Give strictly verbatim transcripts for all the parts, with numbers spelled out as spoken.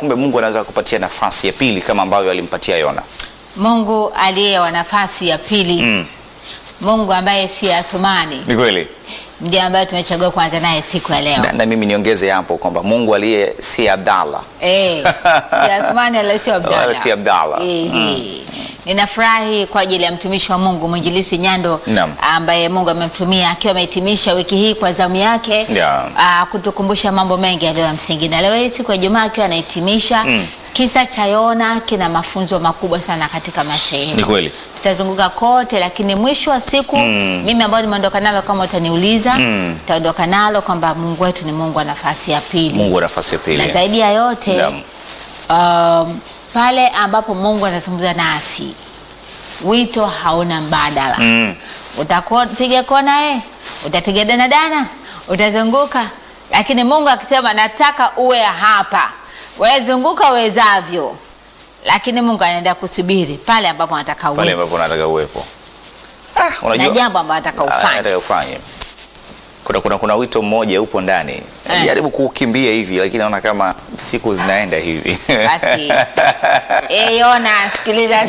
kumbe Mungu anaweza kupatia nafasi ya pili kama ambavyo alimpatia Yona. Mungu aliye wa nafasi ya pili. Mm. Mungu ambaye si Athumani. Ni kweli. Ndiye ambaye tumechagua kuanza naye siku ya leo. Na, na mimi niongeze hapo kwamba Mungu aliye si Abdallah. Eh, si Athumani aliye si Abdallah. Wala si Abdallah. Eh. Mm. Ninafurahi kwa ajili ya mtumishi wa Mungu Mwinjilisti Nyando, Naam. ambaye Mungu amemtumia akiwa amehitimisha wiki hii kwa zamu yake, Yeah. ah, kutukumbusha mambo mengi yaliyo ya msingi. Na leo hii siku ya Ijumaa akiwa anahitimisha Mm. kisa cha Yona kina mafunzo makubwa sana katika maisha yetu. Ni kweli. Tutazunguka kote, lakini mwisho wa siku mm. mimi ambao nimeondoka nalo, kama utaniuliza, Mm. nitaondoka nalo kwamba Mungu wetu ni Mungu wa nafasi ya pili. Mungu wa nafasi ya pili. Na zaidi ya yote, Naam. um, pale ambapo Mungu anazungumza nasi, wito hauna mbadala. Mm. Utapiga kona eh, utapiga dana dana, utazunguka, lakini Mungu akisema nataka uwe hapa, wewe zunguka uwezavyo, lakini Mungu anaenda kusubiri pale ambapo anataka uwe. Pale ambapo anataka uwepo. Ah, Na unajua jambo ambalo anataka ufanye. anataka ufanye. Kuna, kuna, kuna wito mmoja upo ndani. Eh. Jaribu kukimbia hivi lakini naona kama siku zinaenda hivi. Basi. Eh, Yona, sikiliza.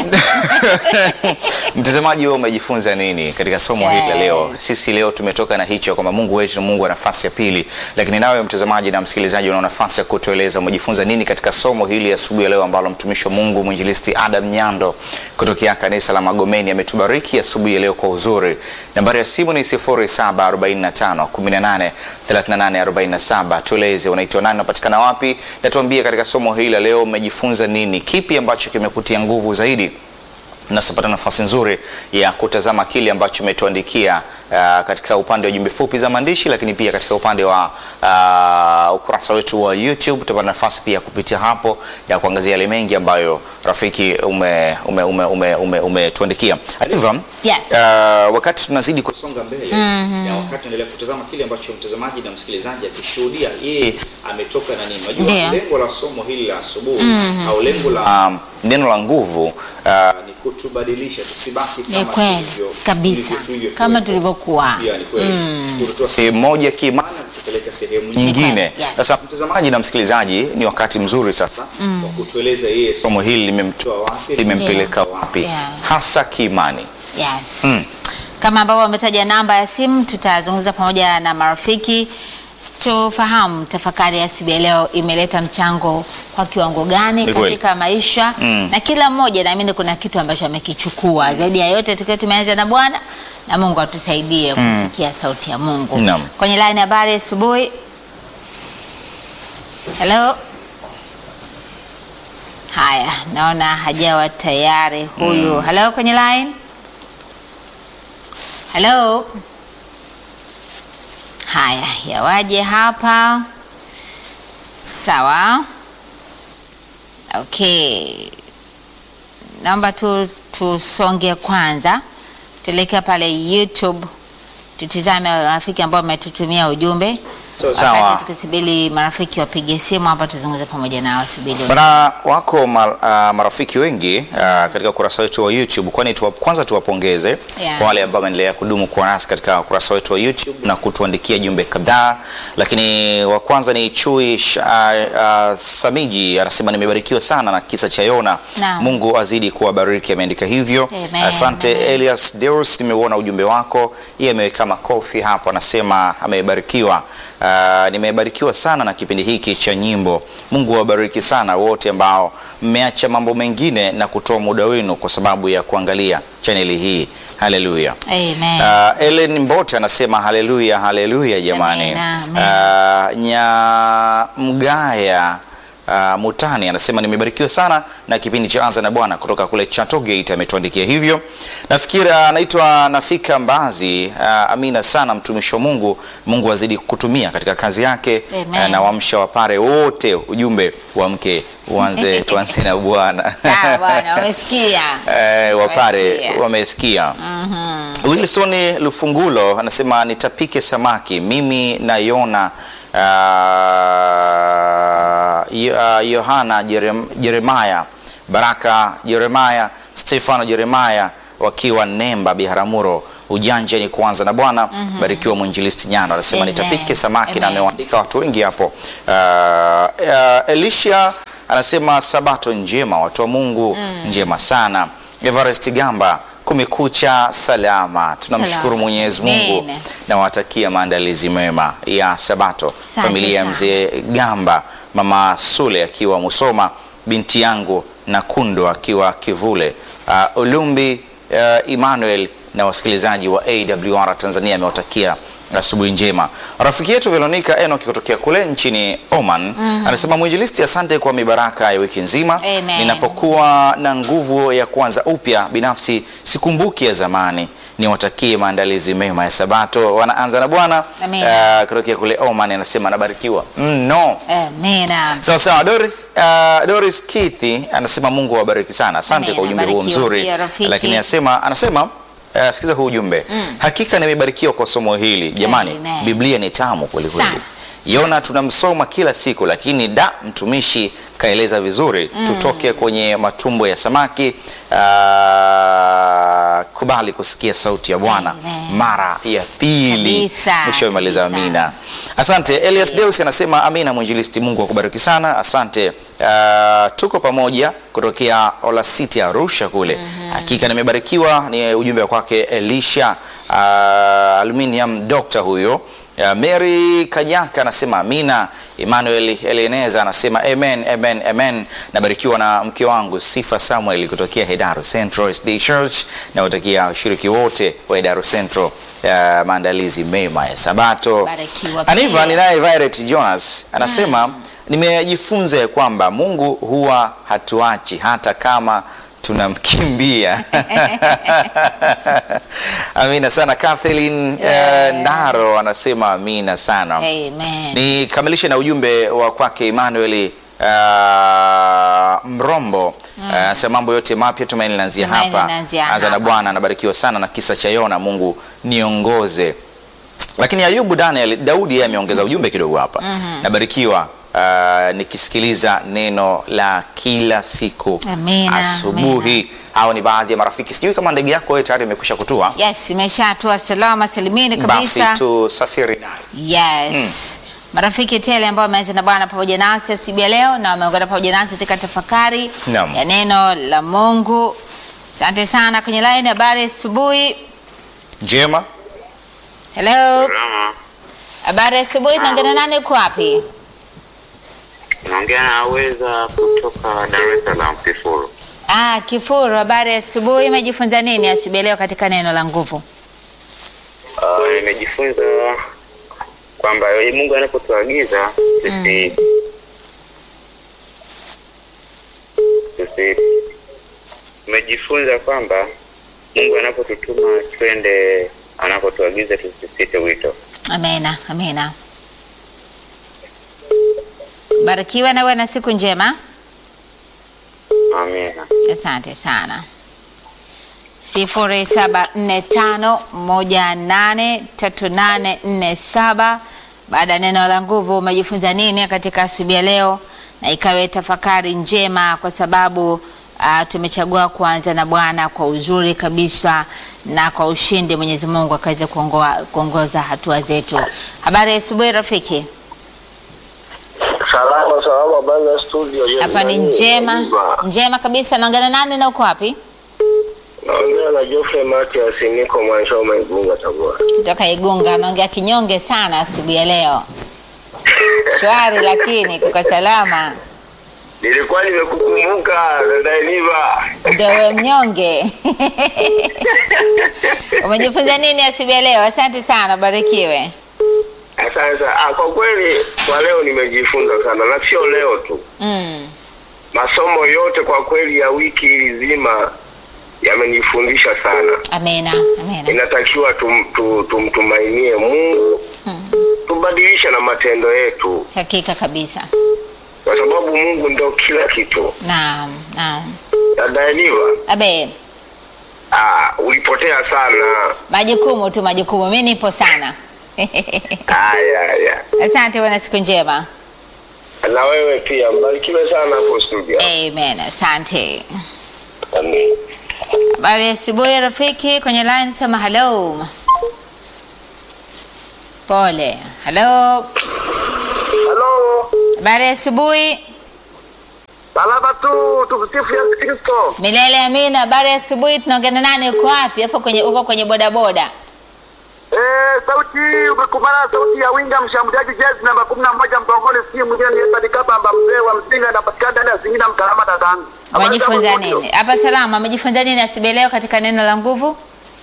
Mtazamaji, wewe umejifunza nini katika somo Yes. hili la leo? Sisi leo tumetoka na hicho kwamba Mungu wetu ni Mungu wa nafasi ya pili. Lakini nawe mtazamaji na msikilizaji, una nafasi ya kutueleza umejifunza nini katika somo hili asubuhi ya leo ambalo mtumishi wa Mungu Mwinjilisti Adam Nyando kutokea kanisa la Magomeni ametubariki asubuhi ya leo kwa uzuri. Nambari ya simu ni sifuri saba arobaini na tano kumi na nane thelathini na nane arobaini na saba. Tueleze unaitwa nani, unapatikana wapi, na tuambie katika somo hili la leo umejifunza nini, kipi ambacho kimekutia nguvu zaidi. Na sapata nafasi nzuri ya kutazama kile ambacho umetuandikia uh, katika upande wa jumbe fupi za maandishi, lakini pia katika upande wa uh, ukurasa wetu wa YouTube. Tutapata nafasi pia kupitia hapo ya kuangazia yale mengi ambayo rafiki ume ume ume ume, ume, ume tuandikia. Aliva, Yes. uh, wakati tunazidi kusonga mbele Mhm. na wakati tunaendelea kutazama kile ambacho mtazamaji na msikilizaji akishuhudia yeye ametoka na nini. Unajua Ndio. lengo la somo hili la asubuhi au lengo la um, neno la nguvu uh, ni kutubadilisha tusibaki Ni kama kweli tulivyo kabisa, tulivyo- tulivyo- kama tulivyokuwa. Pia ni kweli. Kututoa sehemu moja kiimani na kutupeleka sehemu nyingine. kweli, yes. Sasa mtazamaji na msikilizaji, ni wakati mzuri sasa wa kutueleza yeye somo hili limemtoa wapi, limempeleka wapi, Yeah. hasa kiimani. Yes. Mm. Kama ambavyo wametaja namba ya simu, tutazungumza pamoja na marafiki tufahamu tafakari ya asubuhi ya leo imeleta mchango kwa kiwango gani Ni kweli. katika maisha. Mm. Na kila mmoja naamini kuna kitu ambacho amekichukua. Zaidi ya yote tukiwa tumeanza na Bwana, na Mungu atusaidie kusikia sauti ya Mungu. Naam. Kwenye line habari asubuhi. Hello. Haya, naona hajawa tayari huyu. Mm. Hello kwenye line. Hello. Haya, yawaje hapa? Sawa. Okay. Naomba tu tusonge kwanza. Tuelekea pale YouTube. Tutizame marafiki ambao wametutumia ujumbe. So, sawa. Wakati tukisubiri marafiki wapige simu hapa tuzungumze pamoja nao asubuhi. Bana, wako mar, uh, marafiki wengi uh, katika ukurasa wetu wa YouTube. Kwani tuwa, kwanza tuwapongeze Yeah. kwa wale ambao wameendelea kudumu kwa nasi katika ukurasa wetu wa YouTube na kutuandikia jumbe kadhaa. Lakini wa kwanza ni Chui uh, uh, Samiji anasema nimebarikiwa sana na kisa cha Yona. Naam. Mungu azidi kuwabariki, ameandika hivyo. Amen. Asante. Amen. Elias Deus, nimeuona ujumbe wako. Yeye ameweka makofi hapo, anasema amebarikiwa. Uh, nimebarikiwa sana na kipindi hiki cha nyimbo. Mungu awabariki sana wote ambao mmeacha mambo mengine na kutoa muda wenu kwa sababu ya kuangalia chaneli hii. Haleluya. Amen. Uh, Ellen Mbote anasema haleluya, haleluya jamani. Amen, amen. Uh, nya Mgaya Uh, Mutani anasema nimebarikiwa sana na kipindi cha Anza na Bwana kutoka kule Chato Gate, ametuandikia hivyo. Nafikiri anaitwa Nafika Mbazi. Uh, amina sana mtumishi wa Mungu, Mungu azidi kukutumia katika kazi yake. Uh, na wamsha wapare wote ujumbe wa mke uanze tuanze na Bwana. Sawa bwana, wamesikia. Eh, wapare Wamesikia. wamesikia. Mhm. Wilson Lufungulo anasema nitapike samaki mimi na Yona uh, Yohana Jerem, Jeremaya Baraka Jeremaya Stefano Jeremaya wakiwa Nemba Biharamulo. Ujanja ni kuanza na Bwana. mm -hmm. Barikiwa mwinjilisti Nyando, anasema Amen. nitapike samaki. Amen. Na ameandika watu wengi hapo. Uh, uh, Elisha anasema sabato njema watu wa Mungu. mm. Njema sana. Everest Gamba, kumekucha salama. Tunamshukuru Mwenyezi Mungu. Amen. Na watakia maandalizi mema ya sabato. Asante Familia ya sana. mzee Gamba, mama Sule akiwa Musoma, binti yangu na Kundo akiwa Kivule, uh, Ulumbi uh, Emmanuel na wasikilizaji wa A W R Tanzania amewatakia asubuhi njema. Rafiki yetu Veronica Enoch kutokea kule nchini Oman, mm -hmm. anasema mwinjilisti, asante kwa mibaraka ya wiki nzima. Amen. Ninapokuwa na nguvu ya kuanza upya binafsi sikumbuki ya zamani. Niwatakie maandalizi mema ya sabato. Wanaanza na Bwana. Uh, kutokea kule Oman anasema anabarikiwa. Mm, no. Amen. Sawa sawa. Doris, uh, Doris Kithi anasema Mungu awabariki sana. Asante kwa ujumbe huo mzuri. Lakini anasema anasema Uh, sikiza huu ujumbe. Mm. Hakika nimebarikiwa kwa somo hili. Jamani, Amen. Biblia ni tamu kweli kweli. Yona tunamsoma kila siku, lakini da mtumishi kaeleza vizuri. Mm. Tutoke kwenye matumbo ya samaki, uh, kubali kusikia sauti ya Bwana mara ya pili. Mwisho maliza amina. Asante. Elias yeah. Deus anasema amina mwinjilisti, Mungu akubariki sana. Asante. Uh, tuko pamoja kutokea Ola City Arusha kule. Mm -hmm. Hakika nimebarikiwa, ni ujumbe wa kwake Elisha uh, aluminium doctor huyo. Uh, Mary Kajaka anasema amina. Emmanuel Eleneza anasema amen, amen, amen. Nabarikiwa na mke wangu Sifa Samuel kutokea Hedaru Central S D Church, na watakia washiriki wote wa Hedaru Central uh, maandalizi mema ya sabato. Aniva ninaye Violet Jonas anasema mm. nimejifunza kwamba Mungu huwa hatuachi hata kama tunamkimbia. Amina sana. Kathleen yeah. uh, Ndaro anasema amina sana. Amen. Nikamilishe na ujumbe wa kwake Emmanuel uh, Mrombo. Anasema mm. uh, mambo yote mapya tumaini linaanzia hapa. Anza na Bwana, anabarikiwa sana na kisa cha Yona, Mungu niongoze. Lakini Ayubu Daniel Daudi yeye ameongeza ujumbe kidogo hapa. Mm -hmm. Nabarikiwa Uh, nikisikiliza neno la kila siku. Amina, asubuhi. Hao ni baadhi ya marafiki. Sijui kama ndege yako wewe tayari imekwisha kutua. Yes, imeshatua salama salimini kabisa. Basi tusafiri nayo. Yes. Mm. Marafiki tele ambao wameanza na Bwana pamoja nasi asubuhi ya leo na wameungana pamoja nasi katika tafakari no. ya neno la Mungu. Asante sana. Kwenye line, habari asubuhi. Njema. Hello. Habari asubuhi, tunaongea nani uko wapi? Naongea na Weza kutoka Dar es Salaam Kifuru. Ah, Kifuru, habari asubuhi. Umejifunza nini asubuhi leo katika neno la nguvu? Uh, nimejifunza kwamba Mungu anapotuagiza sisi mm. sisi nimejifunza kwamba Mungu anapotutuma twende, anapotuagiza tusisite wito. Amina, amina. Barikiwa na wewe na siku njema. Amina. Asante sana. sifuri saba nne tano moja nane tatu nane nne saba. Baada ya neno la nguvu umejifunza nini katika asubuhi ya leo? Na ikawe tafakari njema kwa sababu uh, tumechagua kuanza na Bwana kwa uzuri kabisa na kwa ushindi. Mwenyezi Mungu akaweze kuongoza hatua zetu. Habari ya asubuhi rafiki. Salama salama bana studio. Hapa ni njema. Njema kabisa. Naongea nani na uko wapi? Naongea na Geoffrey Matias, niko Mwanshoma Igunga Tabora. Kutoka Igunga. Naongea kinyonge sana asubuhi ya leo. Shwari lakini kuko salama. Nilikuwa nimekukumbuka dada Eniva. Ndio wewe mnyonge. Umejifunza nini asubuhi ya leo? Asante sana, barikiwe. Asante. Ah, kwa kweli kwa leo nimejifunza sana, na sio leo tu. Mm. Masomo yote kwa kweli ya wiki hili zima yamenifundisha sana. Amina, amina. Inatakiwa tum, tum, tumtumainie Mungu. Mm. Tubadilisha na matendo yetu. Hakika kabisa. Kwa sababu Mungu ndio kila kitu. Naam, naam. Dada Eniva. Abe. Ah, ulipotea sana. Majukumu tu majukumu. Mimi nipo sana. Aya, aya. Asante bwana, siku njema. Na wewe pia mbarikiwe sana hapo studio. Amen. Asante. Amen. Habari ya asubuhi rafiki, kwenye line sema hello. Pole. Hello. Hello. Habari ya asubuhi. Salama tu, tumsifu Yesu Kristo. Milele amina. Habari ya asubuhi, tunaongea na nani, uko wapi? Hapo kwenye uko kwenye boda boda. Eh, sauti umekubana, sauti ya winga mshambuliaji jezi namba kumi na moja Mtongole, si mwingine ni Edward Kabamba, mzee wa Msinga, anapatikana ndani ya Singida Mkalama dadangu. Umejifunza nini? Hapa salama, umejifunza nini asubuhi leo katika neno la nguvu?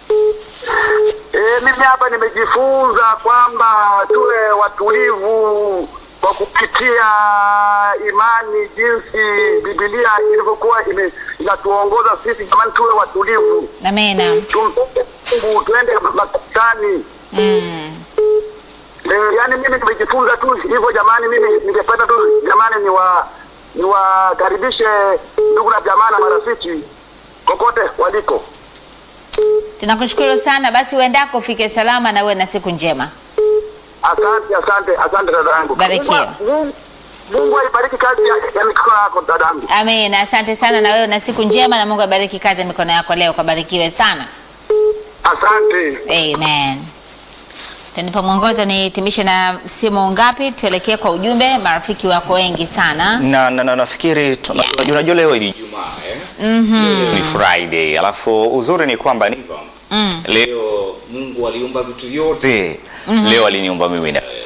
Eh, mimi hapa nimejifunza kwamba tuwe watulivu kwa kupitia imani, jinsi Biblia ilivyokuwa inatuongoza sisi. Jamani, tuwe watulivu. Amina. Tumpe Mungu, tuende makatani. Mm. Eh, yani mimi nimejifunza tu hivyo jamani. Mimi ningependa tu jamani niwa niwakaribishe ndugu na jamaa na marafiki kokote waliko. Tunakushukuru sana, basi uendako ufike salama na uwe na siku njema. Asante, asante, asante dada yangu. Barikiwa. Mungu, Mungu aibariki kazi ya, ya mikono yako dada yangu. Amina, asante sana na wewe na siku njema, na Mungu abariki kazi ya mikono yako leo, kabarikiwe sana. Asante. Amen. Tunipa mwongozo nihitimishe na simu ngapi, tuelekee kwa ujumbe, marafiki wako wengi sana. Na na, na nafikiri tuna- Yeah. unajua leo ni Ijumaa eh? Mhm. Ni Friday. Alafu uzuri ni kwamba ni Mm. leo Mungu aliumba vitu vyote. Leo aliniumba mimi na wewe.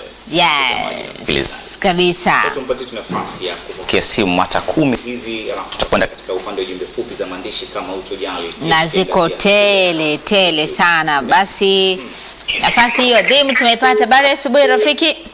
Yes. Kabisa. Tumpatie nafasi ya kupokea simu hata kumi hivi, alafu tutakwenda katika upande wa jumbe fupi za maandishi kama utojali. Na ziko tele tele sana. Basi nafasi hiyo dhimu tumeipata. Habari ya asubuhi rafiki.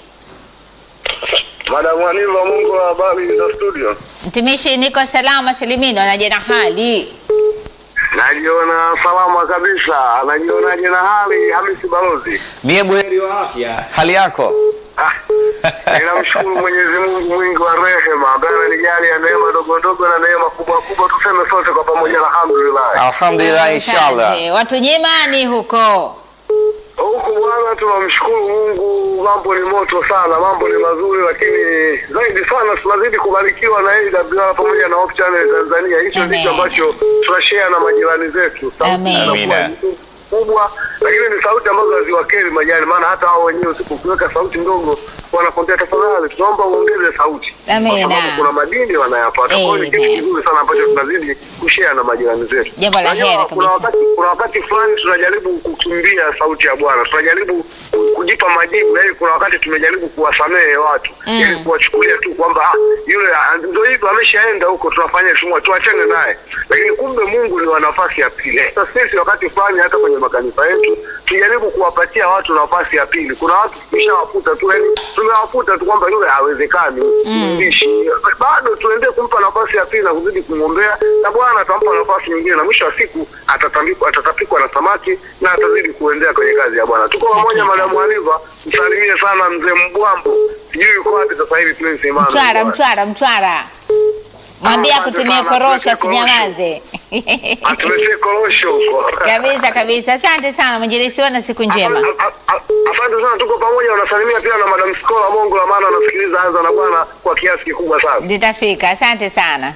Madam Aniva, Mungu wa habari za studio. Mtumishi, niko salama salimini, anaje na hali? Najiona salama kabisa. Anajionaje na hali Hamisi Balozi? Mie buheri wa afya. Hali yako? Ah, ninamshukuru Mwenyezi Mungu mwingi wa rehema, ambaye ananijalia neema ndogo ndogo na neema kubwa kubwa, tuseme sote kwa pamoja alhamdulillah. Alhamdulillah, inshallah. Asante. Watu nyimani huko. Huku bwana, tunamshukuru Mungu, mambo ni moto sana, mambo ni mazuri, lakini zaidi sana tunazidi kubarikiwa na A W R pamoja na Hope Channel Tanzania. Hicho Amen. ndicho ambacho tunashare na majirani zetu. Sauti Amen. inakuwa Amina. kubwa, lakini ni sauti ambazo haziwakeri majirani, maana hata hao wenyewe usipokuweka sauti ndogo wanakwambia tafadhali tunaomba uongeze sauti. Amina. Kwa sababu kuna madini wanayapata. Kwa hiyo ni kitu Amen. kizuri sana ambacho tunazidi kushare na majirani zetu. Jambo la Unajua, heri kuna kabisa. wakati kuna wakati fulani tunajaribu kukimbia sauti ya Bwana, tunajaribu kujipa majibu, yaani kuna wakati tumejaribu kuwasamehe watu, Mm. ili kuwachukulia tu kwamba ah, yule ah, ndio hivyo ameshaenda huko, tunafanya tumwa tuachane naye, lakini kumbe Mungu ni wa nafasi ya pili. Sasa sisi wakati fulani hata kwenye makanisa yetu tujaribu kuwapatia watu nafasi ya pili. Kuna watu tumeshawafuta tu, yaani tumewafuta tu kwamba yule hawezekani mtumishi, bado tuendelee kumpa nafasi ya pili na kuzidi kumwombea, na Bwana atampa nafasi nyingine, na mwisho wa siku atatapikwa atatapikwa na samaki na atazidi kuendea kwenye kazi ya Bwana. Tuko pamoja. Madam Aliva, msalimie sana mzee Mbwambo, sijui yuko wapi sasa hivi. Prince Emmanuel Mtwara, Mtwara, Mtwara. Mwambie Asante kutumia sana, korosho asante korosho. sinyamaze. atuletee korosho huko. Kabisa kabisa. Asante sana mwinjilisti, na siku njema. A- a- a- Asante sana, tuko pamoja. Wanasalimia pia na Madam Skola Mongo, la maana anasikiliza Anza na Bwana kwa kiasi kikubwa sana. Nitafika. Asante sana.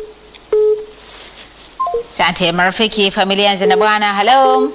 Asante marafiki, familia Anza na Bwana. Hello.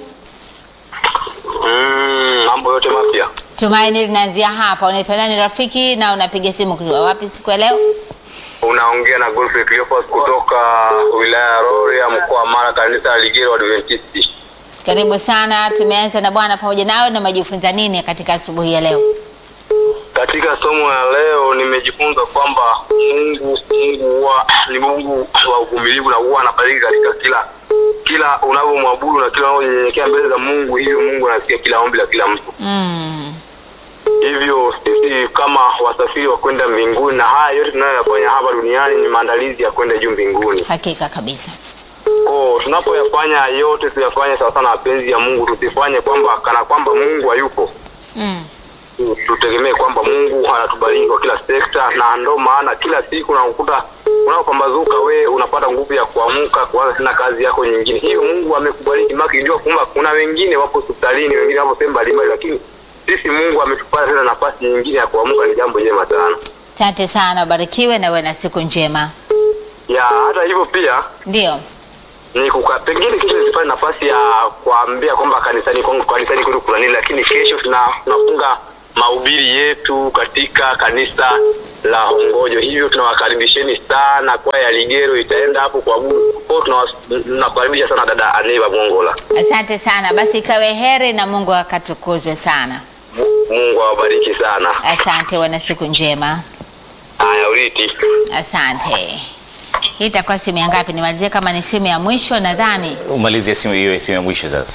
Mm, mambo yote mapya. Tumaini linaanzia hapa. Unaitwa nani rafiki, na unapiga simu kutoka wapi siku ya leo? Unaongea na Godfrey Cleophas kutoka wilaya ya Rorya, mkoa wa Mara, kanisa la Ligero Adventist. Karibu sana. Tumeanza na Bwana pamoja nawe, na majifunza nini katika asubuhi ya leo? Katika somo la leo nimejifunza kwamba Mungu Mungu huwa ni Mungu wa uvumilivu na huwa anabariki katika kila kila unavyomwabudu na kila unyenyekeea mbele za Mungu, hivyo Mungu anasikia kila ombi la kila mtu. Mm. Hivyo sisi kama wasafiri wa kwenda mbinguni, na haya yote tunayoyafanya hapa duniani ni maandalizi ya kwenda juu mbinguni. Hakika kabisa. Oh, tunapoyafanya yote tuyafanye sawa sana mapenzi ya Mungu, tusifanye kwamba kana kwamba Mungu hayupo. Mm. Tutegemee kwamba Mungu anatubariki kwa kila sekta, na ndo maana kila siku unakuta unapopambazuka we unapata nguvu ya kuamka kuanza tena kazi yako nyingine. Hiyo Mungu amekubariki, maki ndio kwamba kuna wengine wapo hospitalini, wengine wapo sehemu mbalimbali, lakini sisi Mungu ametupa tena nafasi nyingine ya kuamka, ni jambo jema sana. Asante sana, barikiwe na uwe na siku njema. Ya hata hivyo pia Ndio. ni kuka pengine kesho nisipate nafasi ya kuambia kwamba kanisani kwangu kanisani kwetu kuna nini, lakini kesho tuna tunafunga mahubiri yetu katika kanisa la Hongojo. Hivyo tunawakaribisheni sana, kwa ya Ligero itaenda hapo kwa Mungu. Kwa hiyo tunawakaribisha sana dada Aniva Mongola. Asante sana. Basi ikawe heri na Mungu akatukuzwe sana. Mungu awabariki sana. Asante, wana siku njema. Haya Uriti. Asante. Hii itakuwa simu ya ngapi? Nimalizie kama ni simu ya mwisho nadhani. Umalizie simu hiyo, simu ya mwisho sasa.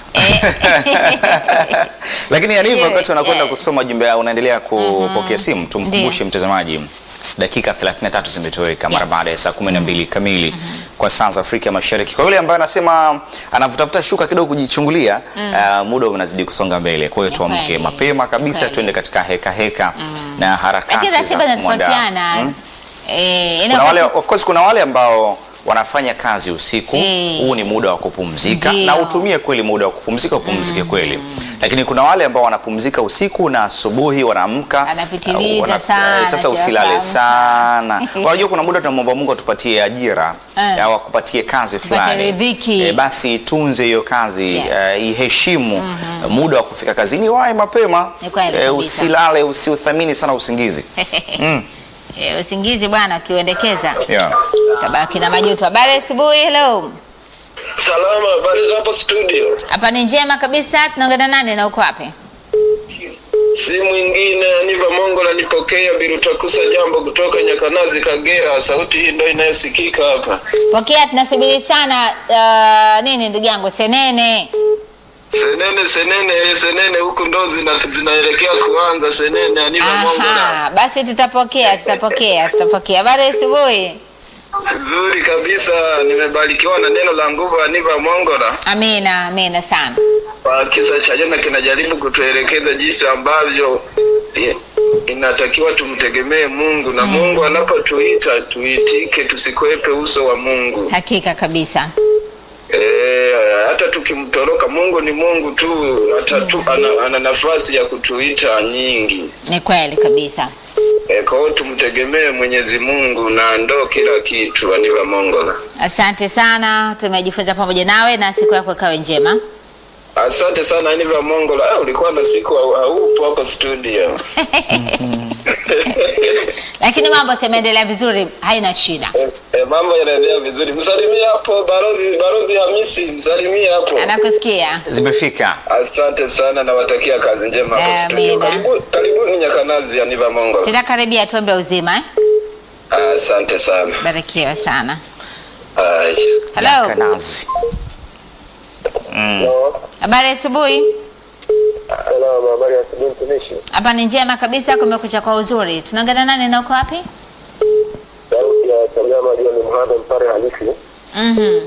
Lakini Aniva, wakati unakwenda yes. kusoma jumbe unaendelea kupokea simu, tumkumbushe mtazamaji dakika thelathini na tatu zimetoweka mara Yes. baada ya saa kumi na mbili kamili kwa saa za Afrika Mashariki. Kwa yule ambaye anasema anavutafuta shuka kidogo kujichungulia, uh, muda unazidi kusonga mbele. Kwa hiyo tuamke kweli. mapema kabisa, Kweli. tuende katika heka heka na harakati Lakini ratiba za kumwandaa. zinatofautiana. Eh, ina Kuna wale, wakati- of course kuna wale ambao wanafanya kazi usiku. Eh. Huu ni muda wa kupumzika. Ndio. Na utumie kweli muda wa kupumzika, upumzike kweli. Lakini kuna wale ambao wanapumzika usiku na asubuhi wanaamka. Anapitiliza wana- sana, eh, Sasa sio usilale kuamka. sana. Unajua kuna muda tunamwomba Mungu atupatie ajira Eh. au akupatie kazi Tupate fulani. riziki. Eh, basi itunze hiyo kazi, Yes. eh, iheshimu muda wa kufika kazini, wahi mapema. Ni kweli Eh, kabisa. usilale, usiuthamini sana usingizi. Mm. Eh, usingizi bwana ukiuendekeza Yeah. tabaki na majuto. Habari asubuhi. Hello. Salama, habari za hapo studio? Hapa ni njema kabisa. Tunaongea nani na uko wapi? Si mwingine Aniva Mongola, nipokea Birutakusa jambo kutoka Nyakanazi Kagera. Sauti hii ndio inayosikika hapa. Pokea, tunasubiri sana uh, nini ndugu yangu Senene. Senene senene senene huku ndo zina, zinaelekea kuanza senene Aniva Mongola. Aha, basi tutapokea, tutapokea, tutapokea. Habari asubuhi. Nzuri kabisa, nimebarikiwa na neno la nguvu Aniva Mongola. Amina, amina sana. Kwa kisa cha jana kinajaribu kutuelekeza jinsi ambavyo eh, inatakiwa tumtegemee Mungu na mm. Mungu anapotuita tuitike, tusikwepe uso wa Mungu. Hakika kabisa. Eh, hata tukimtoroka Mungu ni Mungu tu, hata tu ana, ana nafasi ya kutuita nyingi. Ni kweli kabisa. E, kwa hiyo tumtegemee Mwenyezi Mungu na ndo kila kitu. Aniva Mongola. Asante sana, tumejifunza pamoja nawe na siku yako ikawe njema. Asante sana Aniva Mongola. Ah, ulikuwa na siku haupo hapo studio. Lakini mambo yameendelea vizuri, haina shida. E, e, mambo yanaendelea vizuri. Msalimie hapo Barozi Barozi Hamisi, msalimie hapo. Anakusikia. Zimefika. Asante sana, nawatakia kazi njema hapo studio. Amina. Karibu karibuni Nyakanazi Aniva Mongola. Tutakaribia tuombe uzima eh? Asante sana. Barikiwa sana. Ai. Hello. Kanazi. Habari asubuhi. Hello, habari ya asubuhi mtumishi. Hapa ni njema kabisa, kumekucha kwa uzuri. Tunaongea nani na uko wapi? Sauti ya Salama ndio ni Muhammad Mpare halisi. Mhm.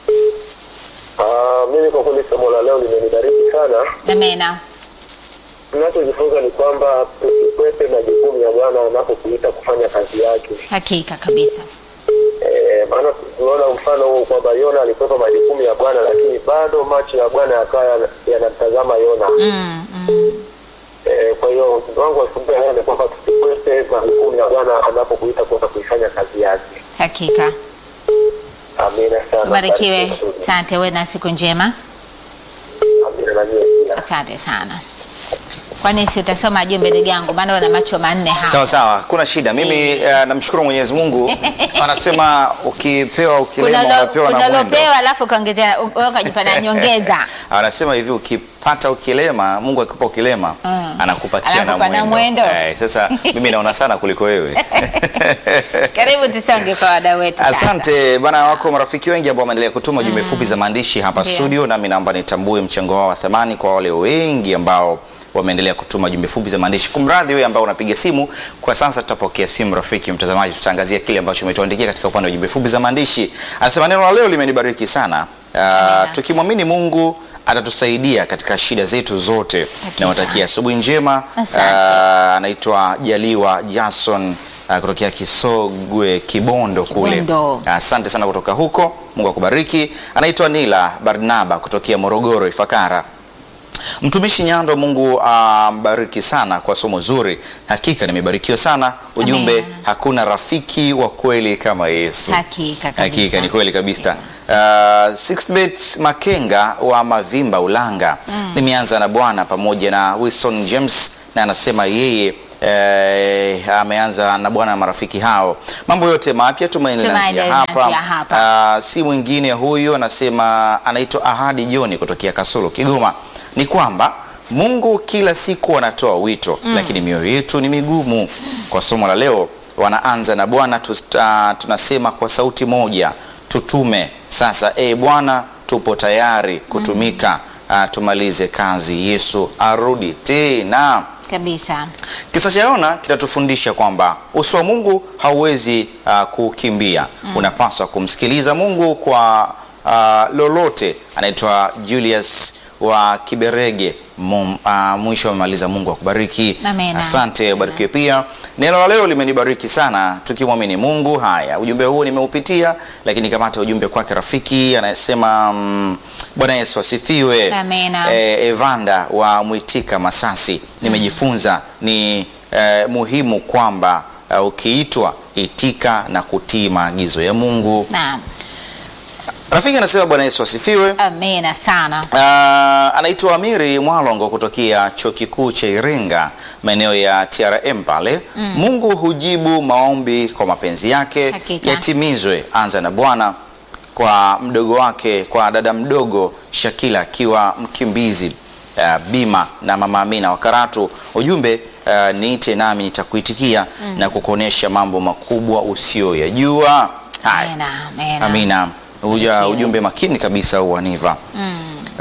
Ah, mimi kwa kweli somo la leo limenibariki sana. Amina. Tunachojifunza ni kwamba tusikwepe majukumu ya Bwana anapokuita kufanya kazi yake. Hakika kabisa. Eh, maana tunaona mfano huu kwamba Yona alikwepa majukumu ya Bwana, lakini bado macho ya Bwana yakawa yanamtazama Yona. Mm, mm. Eh, kwa hiyo wangu asubuhi leo ni kwamba tusikwepe majukumu ya Bwana anapokuita kwenda kuifanya kazi yake. Hakika. Amina sana. Ubarikiwe. Asante, wewe na siku njema. Amina na nyie pia. Asante sana. Kwani si utasoma jumbe ndugu yangu, maana wana macho manne hapa. Sawa sawa, kuna shida. Mimi uh, namshukuru Mwenyezi Mungu. Anasema ukipewa ukilema unapewa na mwendo. Unalopewa alafu kaongezea wewe ukajipa na nyongeza. Anasema hivi, ukipata ukilema, Mungu akikupa ukilema, Mm. anakupatia na Anakupa na mwendo. mwendo. Eh, sasa mimi naona sana kuliko wewe. Karibu tusonge kwa wadau wetu sasa. Asante bana, wako marafiki wengi ambao wameendelea kutuma jumbe fupi za maandishi hapa Ndio. studio, nami naomba nitambue mchango wao wa thamani kwa wale wengi ambao wameendelea kutuma jumbe fupi za maandishi. Kumradhi wewe ambao unapiga simu, kwa sasa tutapokea simu rafiki mtazamaji, tutaangazia kile ambacho umetuandikia katika upande wa jumbe fupi za maandishi. Anasema neno la leo limenibariki sana. Uh, tukimwamini Mungu atatusaidia katika shida zetu zote. Nawatakia asubuhi njema. Asante. Uh, anaitwa Jaliwa Jason uh, kutokea Kisogwe Kibondo kule. Kibondo. Asante sana kutoka huko. Mungu akubariki. Anaitwa Nila Barnaba kutokea Morogoro Ifakara. Mtumishi Nyando, Mungu ambariki sana kwa somo zuri. Hakika nimebarikiwa sana. Ujumbe, Amen. Hakuna rafiki wa kweli kama Yesu. Hakika kabisa. Hakika ni kweli kabisa. Uh, Sixbet Makenga wa Mavimba Ulanga. Mm. Nimeanza na Bwana pamoja na Wilson James, na anasema yeye Eh, ameanza na Bwana na marafiki hao. Mambo yote mapya tumaini linaanzia hapa. hapa. Uh, si mwingine huyu, anasema anaitwa Ahadi Joni kutokea Kasulu, Kigoma. Ni kwamba Mungu kila siku anatoa wito, mm. lakini mioyo yetu ni migumu. Kwa somo la leo, wanaanza na Bwana, tunasema kwa sauti moja, tutume sasa. E Bwana, tupo tayari kutumika. mm. uh, tumalize kazi, Yesu arudi tena. Kabisa. Kisa cha Yona kitatufundisha kwamba uso wa Mungu hauwezi uh, kukimbia. Mm. Unapaswa kumsikiliza Mungu kwa uh, lolote. Anaitwa Julius wa Kiberege. Mum, uh, mwisho amemaliza. Mungu akubariki. Asante, ubarikiwe pia. Neno la leo limenibariki sana, tukimwamini Mungu. Haya, ujumbe huu nimeupitia, lakini kamata ujumbe kwake rafiki anasema um, Bwana Yesu asifiwe. E, Evanda wa Mwitika Masasi. Nimejifunza ni e, muhimu kwamba uh, ukiitwa itika na kutii maagizo ya Mungu. Naam. Rafiki anasema Bwana Yesu asifiwe. Amina sana. Uh, anaitwa Amiri Mwalongo kutokea Chuo Kikuu cha Iringa, maeneo ya T R M pale. Mm. Mungu hujibu maombi kwa mapenzi yake. Hakika. Yatimizwe. Anza na Bwana kwa mdogo wake, kwa dada mdogo Shakila akiwa mkimbizi uh, Bima na mama Amina wa Karatu. Ujumbe, uh, niite nami nitakuitikia. Mm. na kukuonesha mambo makubwa usiyoyajua. Amina. Amina. Amina. Uja, ujumbe makini kabisa uaniva. Mm. Uh,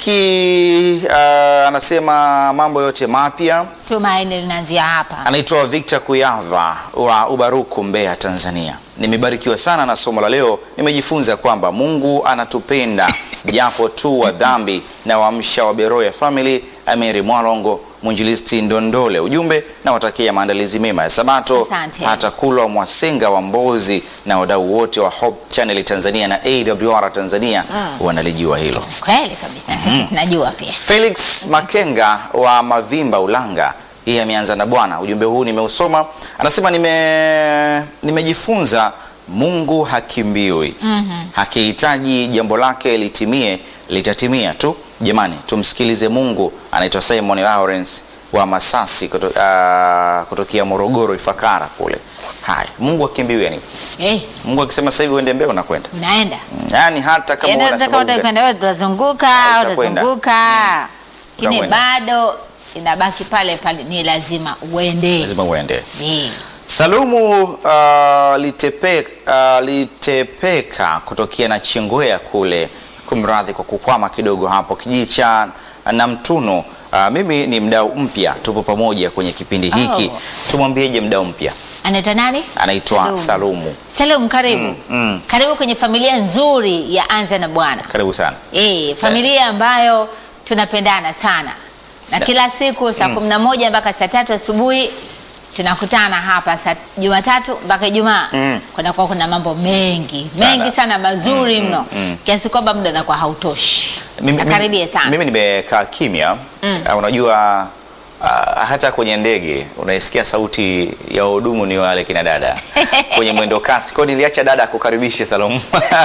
rafiki uh, anasema mambo yote mapya tumaini linaanzia hapa. Anaitwa Victor Kuyava wa Ubaruku, Mbeya, Tanzania. Nimebarikiwa sana na somo la leo. Nimejifunza kwamba Mungu anatupenda japo tu wa dhambi. Na wamsha wa Beroya Family, Amiri Mwalongo, Mwinjilisti Ndondole. Ujumbe, na watakia maandalizi mema ya Sabato. Asante. Hata Kulwa Mwasenga wa Mbozi na wadau wote wa Hope Channel Tanzania na A W R Tanzania. Mm. wanalijua hilo. Kweli kabisa. Sisi tunajua pia. Felix Makenga wa Mavimba Ulanga, yeye ameanza na Bwana. Ujumbe huu nimeusoma. Anasema nime nimejifunza Mungu hakimbiwi. Mm-hmm. Hakihitaji jambo lake litimie, litatimia tu. Jamani, tumsikilize Mungu. Anaitwa Simon Lawrence wa Masasi kuto, uh, kutokea Morogoro Ifakara kule. Haya, Mungu hakimbiwi yani. Eh. Mungu akisema sasa hivi uende mbele unakwenda. Unaenda. Yaani hata kama una sababu utakwenda wewe utazunguka, utazunguka. Kile bado inabaki pale pale, ni lazima uende. Lazima uende. Eh. Salumu uh, litepeka, uh, litepeka kutokea na Chingwea kule. Kumradhi kwa kukwama kidogo hapo, kijiji cha Namtuno. Uh, mimi ni mdau mpya, tupo pamoja kwenye kipindi hiki. Oh. Tumwambieje mdau mpya? Anaitwa nani? Anaitwa Salumu. Salumu. Salumu, karibu. Mm, mm. Karibu kwenye familia nzuri ya Anza na Bwana. Karibu sana. Eh, familia ambayo tunapendana sana. Na kila siku saa kumi na moja mpaka saa tatu asubuhi tunakutana hapa saa Jumatatu mpaka Ijumaa. Mm. Kuna kwa kuna mambo mengi, sana. mengi sana mazuri mno. Mm, mm, mm. Kiasi kwamba muda unakuwa hautoshi. Nakaribia sana. Mimi nimekaa kimya. Mm. Uh, unajua uh, hata kwenye ndege unaisikia sauti ya wahudumu ni wale kina dada. Kwenye mwendo kasi. Kwa niliacha dada kukaribisha Salumu.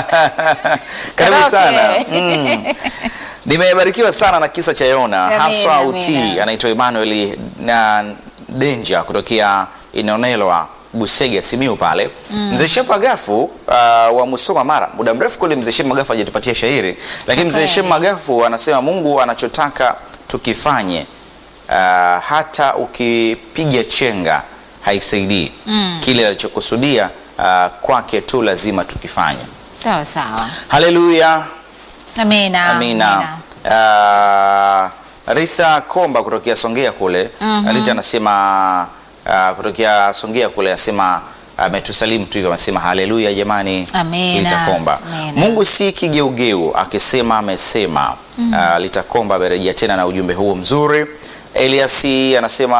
Karibu okay. sana. Mm. Nimebarikiwa sana na kisa cha Yona, haswa utii. Anaitwa Emmanuel na Denja kutokea Inonelwa Busega Simiu pale. Mm. Mzee Shema Magafu uh, wa Musoma Mara. Muda mrefu kule Mzee Shema Magafu hajatupatia shairi, lakini okay. Mzee Shema Magafu anasema Mungu anachotaka tukifanye, uh, hata ukipiga chenga haisaidii. Mm. Kile alichokusudia uh, kwake tu lazima tukifanye. Sawa sawa. Haleluya. Amina. Amina. Amina. Uh, Rita Komba kutokea Songea kule. Mm -hmm. Rita anasema uh, kutokea Songea kule anasema ametusalimu uh, tu anasema haleluya jamani. Amina. Rita Komba. Amina. Mungu si kigeugeu, akisema amesema. Mm -hmm. uh, Rita Komba amerejea tena na ujumbe huo mzuri. Eliasi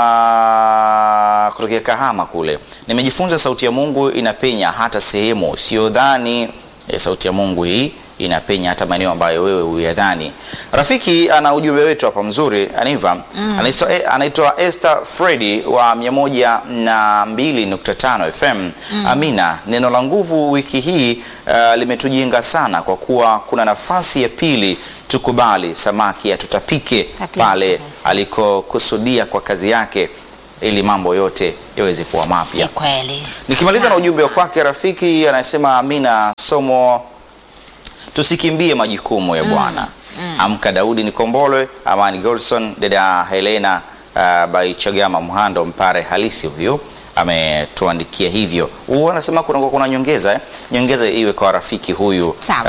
anasema kutokea Kahama kule. Nimejifunza sauti ya Mungu inapenya hata sehemu sio dhani. E, sauti ya Mungu hii inapenya hata maeneo ambayo wewe huyadhani. Rafiki ana ujumbe wetu hapa mzuri, Aniva. Mm. Anaitwa anaitwa Esther Freddy wa mia moja na mbili nukta tano F M. Mm. Amina, neno la nguvu wiki hii uh, limetujenga sana kwa kuwa kuna nafasi ya pili. Tukubali samaki atutapike pale alikokusudia kwa kazi yake, ili mambo yote yaweze kuwa mapya. Kweli. Nikimaliza na ujumbe kwake rafiki anasema, Amina, somo tusikimbie majukumu ya Bwana. Mm. Mm. Amka Daudi Nikombolwe, Amani Golson, dada Helena uh, Baichagama Muhando Mpare halisi huyo ametuandikia hivyo. Huo anasema kuna kuna nyongeza eh? Nyongeza iwe kwa rafiki huyu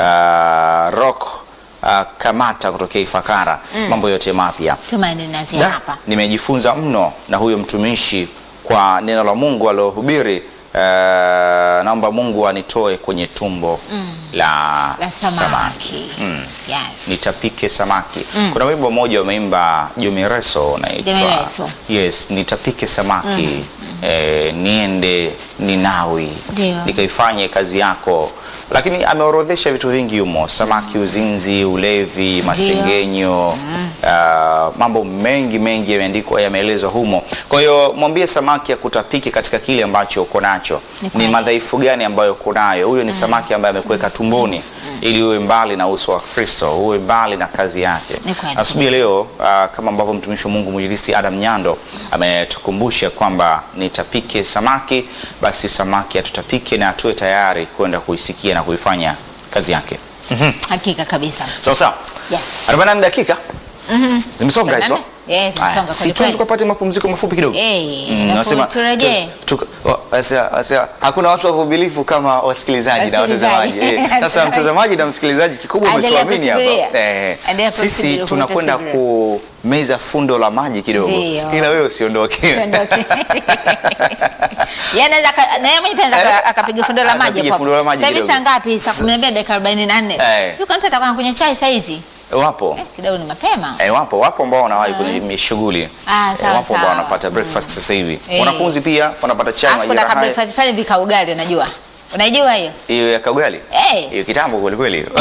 uh, Rock Uh, Kamata kutokea Ifakara. Mm. Mambo yote mapya. Tumaini nazi hapa. Nimejifunza mno na huyo mtumishi kwa neno la Mungu alohubiri. Uh, naomba Mungu anitoe kwenye tumbo mm. la, la samaki. samaki. Mm. Yes. Nitapike samaki. Mm. Kuna wimbo mmoja umeimba Jumireso unaitwa Yes, nitapike samaki. Mm. Mm. Eh, niende Ninawi. Dio. Nikaifanye kazi yako. Lakini ameorodhesha vitu vingi humo, samaki, uzinzi, ulevi, masengenyo, mm. uh, mambo mengi mengi yameandikwa, yameelezwa humo. Kwa hiyo mwambie samaki akutapike katika kile ambacho uko nacho. Ni madhaifu gani ambayo uko nayo? Huyo ni mm. samaki ambaye amekuweka tumboni mm. ili uwe mbali na uso wa Kristo, uwe mbali na kazi yake. Asubuhi leo uh, kama ambavyo mtumishi wa Mungu Mwinjilisti Adam Nyando ametukumbusha kwamba nitapike samaki, basi samaki atutapike na atuwe tayari kwenda kuisikia na kuifanya kazi yake. Mm-hmm. Hakika kabisa. Sawa sawa. Yes. arobaini na nane dakika. Mhm. Nimesonga hizo. Eh, tumesonga. Si tu tukapate mapumziko mafupi kidogo. Eh, nasema turejee. Sasa hakuna watu wavumilivu kama wasikilizaji na watazamaji. Sasa mtazamaji na msikilizaji, kikubwa umetuamini hapa. Eh, sisi tunakwenda ku meza fundo la maji kidogo. Ila wewe usiondoke. Usiondoke. Yeye anaweza na yeye mwenyewe anaweza akapiga fundo la maji hapo. Sasa hivi saa ngapi? Saa kumi na mbili dakika arobaini na nne. Yuko mtu atakuwa kunywa chai saa hizi. Wapo. Eh, kidogo ni mapema. Eh, wapo wapo ambao wanawahi kwenye shughuli. Ah, sawa. Wapo ambao wanapata breakfast sasa hivi. Wanafunzi pia wanapata chai majira haya. Kuna breakfast pale vika ugali unajua. Unajua hiyo? Hiyo ya kaugali? Eh. Hiyo kitambo kweli kweli hiyo.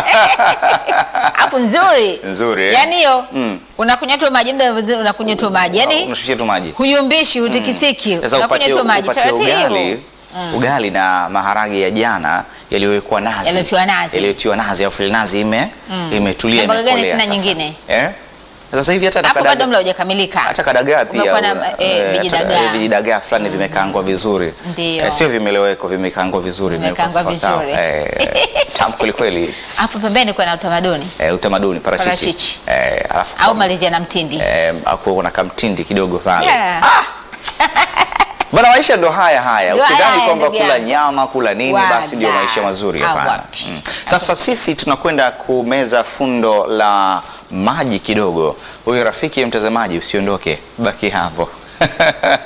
Hapo nzuri. Nzuri. Yaani hiyo unakunywa tu maji, muda unakunywa tu maji. Yaani unashusha tu maji. Huyumbishi, utikisiki. Unakunywa tu maji. Ugali. Mm. Ugali na maharage ya jana yaliyowekwa nazi. Yaliyotiwa nazi. Yaliyotiwa nazi au fili nazi ime mm. imetulia imekolea sasa. Nyingine. Eh? Sasa hivi hata hapo bado mla hujakamilika. Hata kadagaa pia. Umekuwa na eh, vijidagaa. Vijidagaa fulani mm. vimekaangwa vizuri. Eh, sio vimeleweko, vimekaangwa vizuri, vimekaangwa vizuri. Eh, tamu kweli kweli. Hapo pembeni kuna utamaduni. Eh, utamaduni parachichi. Parachichi. Eh, alafu au malizia na mtindi. Eh, hapo kuna kamtindi kidogo pale. Yeah. Ah! Bwana, maisha ndo haya haya. Usidhani kwamba kula nyama, kula nini Wada. Basi ndio maisha mazuri, hapana. Mm. Sasa sisi tunakwenda kumeza fundo la maji kidogo. Huyo rafiki mtazamaji, usiondoke, baki hapo.